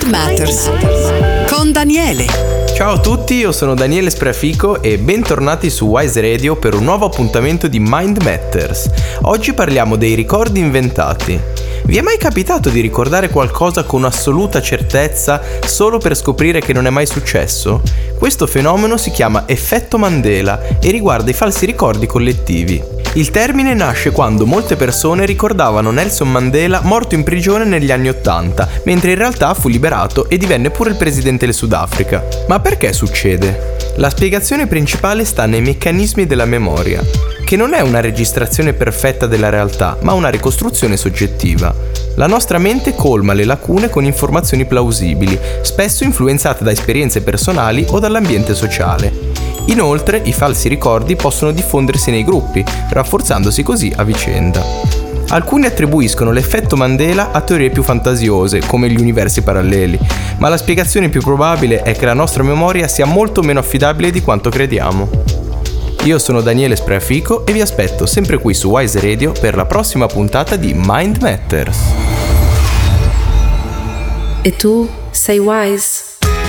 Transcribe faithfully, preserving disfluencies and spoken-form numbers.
Matters con Daniele. Ciao a tutti, io sono Daniele Spreafico e bentornati su Wise Radio per un nuovo appuntamento di Mind Matters. Oggi parliamo dei ricordi inventati. Vi è mai capitato di ricordare qualcosa con assoluta certezza solo per scoprire che non è mai successo? Questo fenomeno si chiama effetto Mandela e riguarda i falsi ricordi collettivi. Il termine nasce quando molte persone ricordavano Nelson Mandela morto in prigione negli anni ottanta, mentre in realtà fu liberato e divenne pure il presidente del Sudafrica. Ma perché succede? La spiegazione principale sta nei meccanismi della memoria, che non è una registrazione perfetta della realtà, ma una ricostruzione soggettiva. La nostra mente colma le lacune con informazioni plausibili, spesso influenzate da esperienze personali o dall'ambiente sociale. Inoltre, i falsi ricordi possono diffondersi nei gruppi, rafforzandosi così a vicenda. Alcuni attribuiscono l'effetto Mandela a teorie più fantasiose, come gli universi paralleli, ma la spiegazione più probabile è che la nostra memoria sia molto meno affidabile di quanto crediamo. Io sono Daniele Spreafico e vi aspetto sempre qui su Wise Radio per la prossima puntata di Mind Matters. E tu sei wise?